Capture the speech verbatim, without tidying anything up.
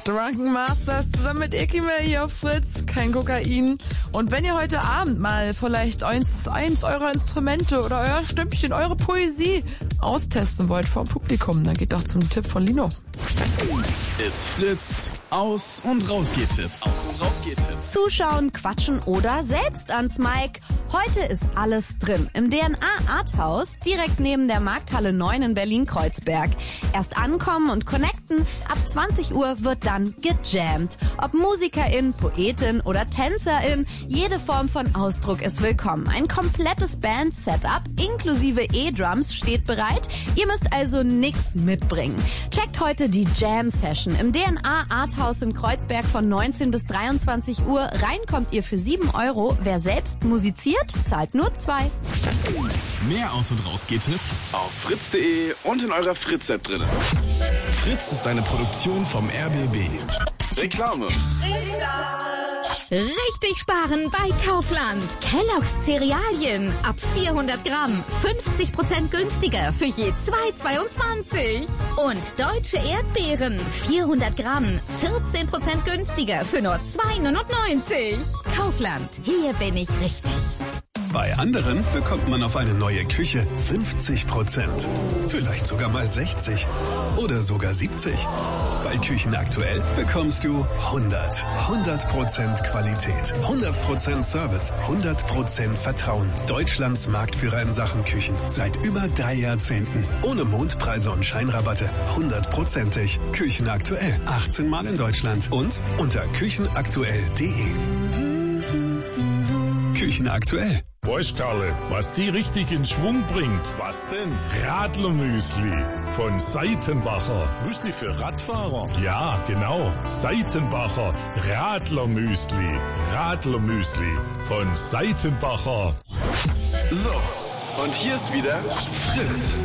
Drunken Masters zusammen mit Ekimel hier auf Fritz, kein Kokain. Und wenn ihr heute Abend mal vielleicht eins, eins eurer Instrumente oder euer Stimmchen, eure Poesie austesten wollt vor dem Publikum, dann geht doch zum Tipp von Lino. It's Fritz. Aus- und Rausgeh-Tipps. Aus- und Rausgeh-Tipps. Zuschauen, quatschen oder selbst ans Mic. Heute ist alles drin. Im D N A Arthaus, direkt neben der Markthalle neun in Berlin-Kreuzberg. Erst ankommen und connecten. Ab zwanzig Uhr wird dann gejammt. Ob Musikerin, Poetin oder Tänzerin, jede Form von Ausdruck ist willkommen. Ein komplettes Band-Setup inklusive E-Drums steht bereit. Ihr müsst also nix mitbringen. Checkt heute die Jam-Session im D N A Arthaus in Kreuzberg von neunzehn bis dreiundzwanzig Uhr. Rein kommt ihr für sieben Euro. Wer selbst musiziert, zahlt nur zwei. Mehr Aus- und Rausgeh-Tipps auf fritz punkt de und in eurer Fritz-App drin. Fritz ist eine Produktion vom R B B. Reklame. Richtig sparen bei Kaufland. Kellogg's Cerealien ab vierhundert Gramm, fünfzig Prozent günstiger für je zwei zweiundzwanzig. Und deutsche Erdbeeren, vierhundert Gramm, vierzehn Prozent günstiger für nur zwei neunundneunzig. Kaufland, hier bin ich richtig. Bei anderen bekommt man auf eine neue Küche fünfzig Prozent. Vielleicht sogar mal sechzig oder sogar siebzig. Bei Küchen aktuell bekommst du hundert. hundert Prozent Qualität, hundert Prozent Service, hundert Prozent Vertrauen. Deutschlands Marktführer in Sachen Küchen. Seit über drei Jahrzehnten. Ohne Mondpreise und Scheinrabatte. hundertprozentig. Küchen aktuell. achtzehn Mal in Deutschland. Und unter küchenaktuell punkt de. Küchen aktuell. Weißt Karle, was die richtig in Schwung bringt? Was denn? Radlermüsli von Seitenbacher. Müsli für Radfahrer? Ja, genau. Seitenbacher Radlermüsli. Radlermüsli von Seitenbacher. So, und hier ist wieder Fritz.